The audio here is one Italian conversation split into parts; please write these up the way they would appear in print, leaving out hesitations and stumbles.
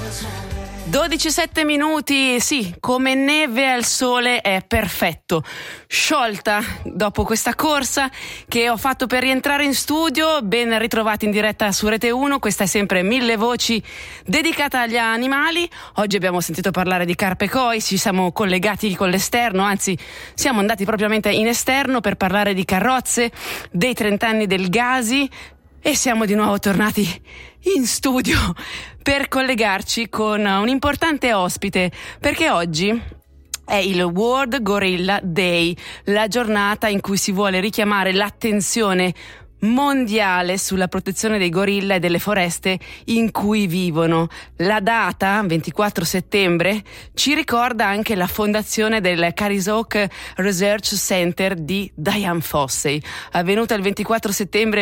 12-7 minuti, sì, come neve al sole, è perfetto. Sciolta dopo questa corsa che ho fatto per rientrare in studio. Ben ritrovati in diretta su Rete 1, questa è sempre Mille Voci dedicata agli animali. Oggi abbiamo sentito parlare di carpe koi, ci siamo collegati con l'esterno, anzi siamo andati propriamente in esterno per parlare di carrozze, dei 30 anni del Gasi. E siamo di nuovo tornati in studio per collegarci con un importante ospite, perché oggi è il World Gorilla Day, la giornata in cui si vuole richiamare l'attenzione mondiale sulla protezione dei gorilla e delle foreste in cui vivono. La data, 24 settembre, ci ricorda anche la fondazione del Carizoc Research Center di Dian Fossey, avvenuta il 24 settembre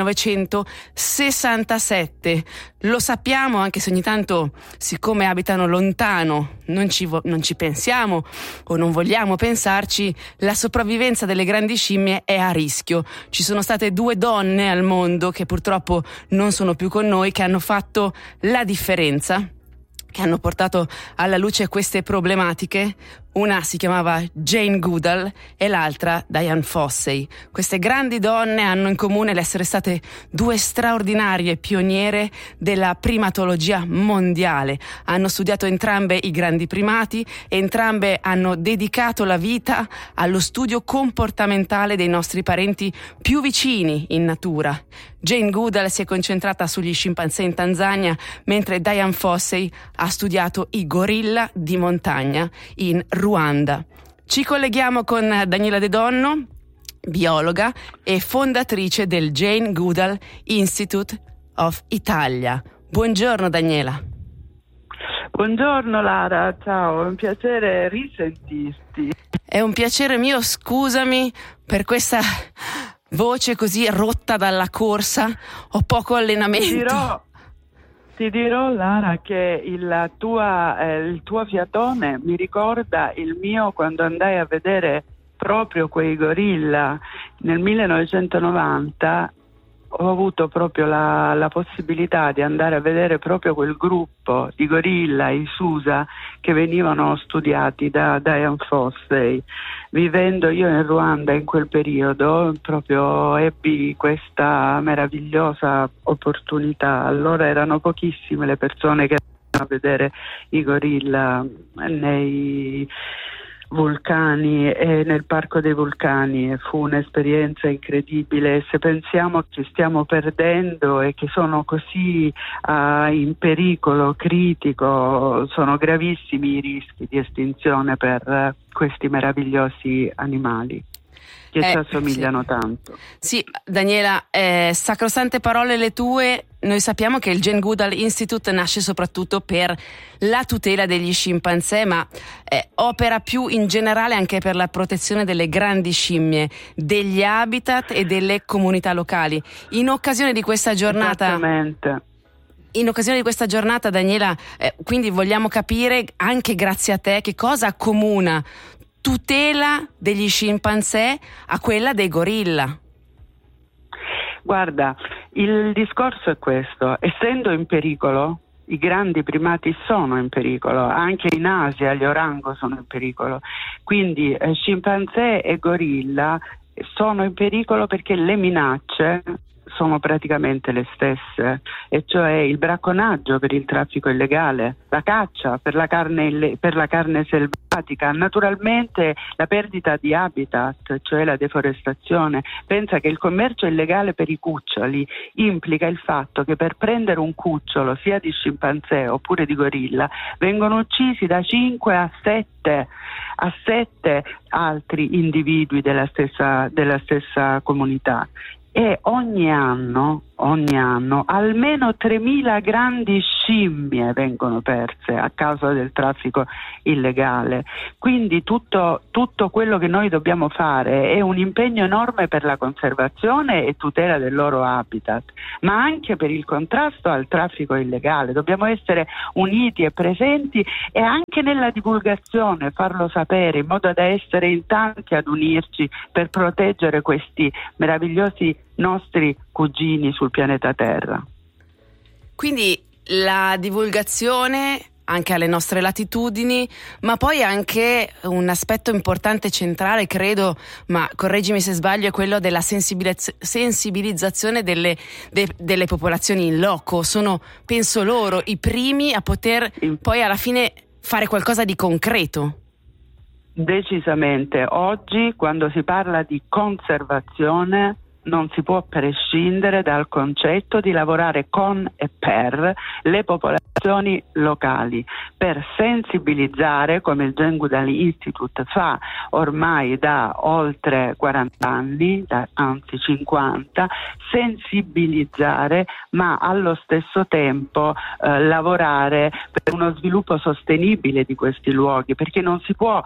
1967. Lo sappiamo, anche se ogni tanto, siccome abitano lontano, non ci pensiamo o non vogliamo pensarci, la sopravvivenza delle grandi scimmie è a rischio. Ci sono state 2 donne al mondo che purtroppo non sono più con noi, che hanno fatto la differenza, che hanno portato alla luce queste problematiche. Una si chiamava Jane Goodall e l'altra Dian Fossey. Queste grandi donne hanno in comune l'essere state 2 straordinarie pioniere della primatologia mondiale. Hanno studiato entrambe i grandi primati e entrambe hanno dedicato la vita allo studio comportamentale dei nostri parenti più vicini in natura. Jane Goodall si è concentrata sugli scimpanzé in Tanzania, mentre Dian Fossey ha studiato i gorilla di montagna in Ruanda. Ci colleghiamo con Daniela De Donno, biologa e fondatrice del Jane Goodall Institute of Italia. Buongiorno Daniela. Buongiorno Lara, ciao, è un piacere risentirti. È un piacere mio, scusami per questa voce così rotta dalla corsa, ho poco allenamento. Ti dirò Lara che il tuo fiatone mi ricorda il mio quando andai a vedere proprio quei gorilla nel 1990. Ho avuto proprio la possibilità di andare a vedere proprio quel gruppo di gorilla, i Susa, che venivano studiati da Dian Fossey. Vivendo io in Ruanda in quel periodo, proprio ebbi questa meravigliosa opportunità. Allora erano pochissime le persone che andavano a vedere i gorilla nei vulcani e nel Parco dei Vulcani. Fu un'esperienza incredibile. Se pensiamo che stiamo perdendo e che sono così in pericolo critico, sono gravissimi i rischi di estinzione per questi meravigliosi animali che ci assomigliano tanto. Sì, Daniela, sacrosante parole le tue. Noi sappiamo che il Jane Goodall Institute nasce soprattutto per la tutela degli scimpanzé, ma opera più in generale anche per la protezione delle grandi scimmie, degli habitat e delle comunità locali. In occasione di questa giornata, Daniela, quindi vogliamo capire, anche grazie a te, che cosa accomuna tutela degli scimpanzé a quella dei gorilla. Guarda, il discorso è questo: essendo in pericolo, i grandi primati sono in pericolo, anche in Asia gli orango sono in pericolo, quindi scimpanzé e gorilla sono in pericolo perché le minacce sono praticamente le stesse, e cioè il bracconaggio per il traffico illegale, la caccia per la carne selvatica, naturalmente la perdita di habitat, cioè la deforestazione. Pensa che il commercio illegale per i cuccioli implica il fatto che per prendere un cucciolo sia di scimpanzé oppure di gorilla vengono uccisi da 5 a 7 altri individui della stessa comunità. E ogni anno almeno 3.000 grandi scimmie vengono perse a causa del traffico illegale. Quindi tutto quello che noi dobbiamo fare è un impegno enorme per la conservazione e tutela del loro habitat, ma anche per il contrasto al traffico illegale. Dobbiamo essere uniti e presenti, e anche nella divulgazione farlo sapere, in modo da essere in tanti ad unirci per proteggere questi meravigliosi nostri cugini sul pianeta Terra. Quindi la divulgazione anche alle nostre latitudini, ma poi anche un aspetto importante, centrale, credo, ma correggimi se sbaglio, è quello della sensibilizzazione delle popolazioni in loco. Sono, penso, loro i primi a poter poi alla fine fare qualcosa di concreto. Decisamente. Oggi, quando si parla di conservazione, non si può prescindere dal concetto di lavorare con e per le popolazioni locali, per sensibilizzare, come il Jane Goodall Institute fa ormai da oltre 40 anni, anzi 50, sensibilizzare, ma allo stesso tempo lavorare per uno sviluppo sostenibile di questi luoghi, perché non si può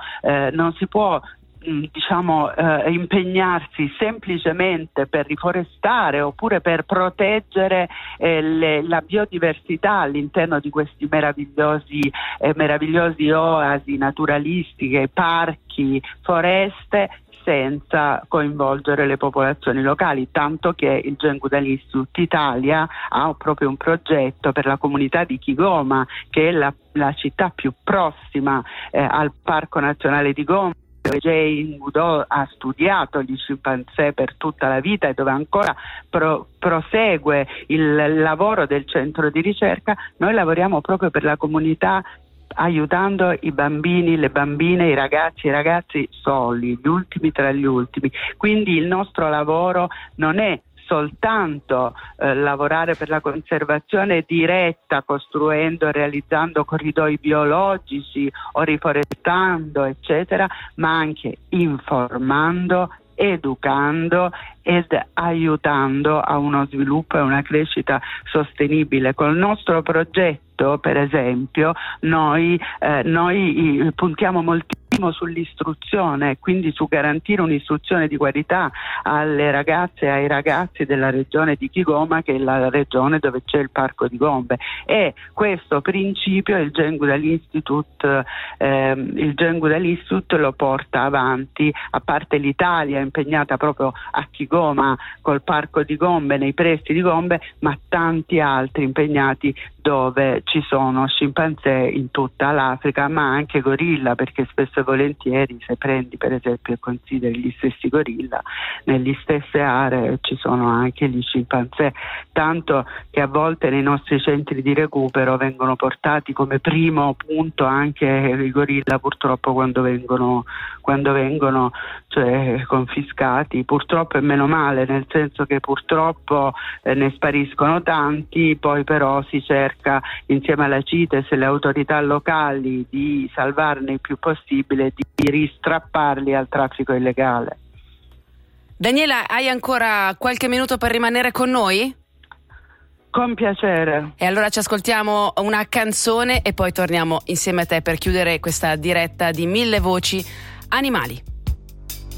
impegnarsi semplicemente per riforestare oppure per proteggere la biodiversità all'interno di questi meravigliosi oasi naturalistiche, parchi, foreste, senza coinvolgere le popolazioni locali, tanto che il Jane Goodall Institute Italia ha proprio un progetto per la comunità di Kigoma, che è la città più prossima al Parco Nazionale di Gombe, dove Jane Goodall ha studiato gli scimpanzé per tutta la vita e dove ancora prosegue il lavoro del centro di ricerca. Noi lavoriamo proprio per la comunità, aiutando i bambini, le bambine, i ragazzi soli, gli ultimi tra gli ultimi. Quindi il nostro lavoro non è soltanto lavorare per la conservazione diretta, costruendo e realizzando corridoi biologici o riforestando, eccetera, ma anche informando, educando ed aiutando a uno sviluppo e una crescita sostenibile. Col nostro progetto, per esempio, noi puntiamo moltissimo sull'istruzione, quindi su garantire un'istruzione di qualità alle ragazze e ai ragazzi della regione di Kigoma, che è la regione dove c'è il Parco di Gombe, e questo principio il Jane Goodall Institute lo porta avanti, a parte l'Italia impegnata proprio a Kigoma col Parco di Gombe, nei pressi di Gombe, ma tanti altri impegnati dove ci sono scimpanzé in tutta l'Africa, ma anche gorilla, perché spesso e volentieri, se prendi per esempio e consideri gli stessi gorilla, nelle stesse aree ci sono anche gli scimpanzé, tanto che a volte nei nostri centri di recupero vengono portati come primo punto anche i gorilla, purtroppo quando vengono confiscati, purtroppo, e meno male, nel senso che purtroppo ne spariscono tanti, poi però si cerca insieme alla CITES e le autorità locali di salvarne il più possibile, di ristrapparli al traffico illegale. Daniela, hai ancora qualche minuto per rimanere con noi? Con piacere. E allora ci ascoltiamo una canzone e poi torniamo insieme a te per chiudere questa diretta di 1000 voci animali.